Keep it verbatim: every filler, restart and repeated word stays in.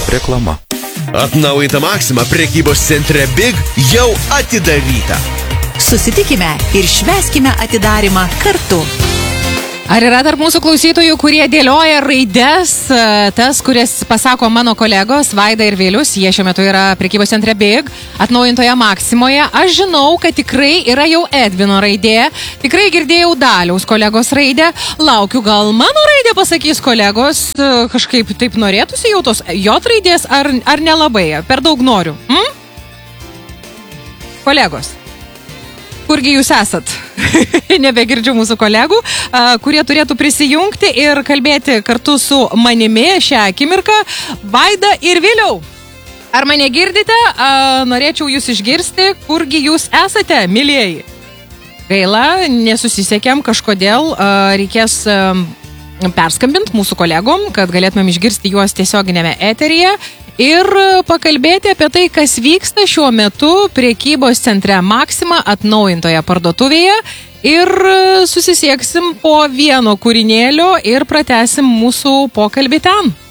Reklama. Atnaujinta Maxima prekybos centre Big jau atidaryta. Susitikime ir švęskime atidarymą kartu. Ar yra tarp mūsų klausytojų, kurie dėlioja raides, tas, kurias pasako mano kolegos Vaida ir Vilius, jie šiuo metu yra prekybos centre Big, atnaujintoje Maximoje. Aš žinau, kad tikrai yra jau Edvino raidė, tikrai girdėjau Daliaus kolegos raidę, laukiu, gal mano raidė pasakys kolegos, kažkaip taip norėtųsi jau tos J raidės, ar, ar nelabai, per daug noriu. Hm? Kolegos, kurgi jūs esat? Nebegirdžiu mūsų kolegų, kurie turėtų prisijungti ir kalbėti kartu su manimi šią akimirką. Vaida ir Viliau, ar mane girdite? Norėčiau jūs išgirsti, kurgi jūs esate, mylieji. Gaila, nesusisiekėm kažkodėl, reikės perskambint mūsų kolegom, kad galėtumėm išgirsti juos tiesioginėme eteryje ir pakalbėti apie tai, kas vyksta šiuo metu prekybos centre Maxima atnaujintoje parduotuvėje ir susisieksim po vieno kūrinėlio ir pratęsim mūsų pokalbį ten.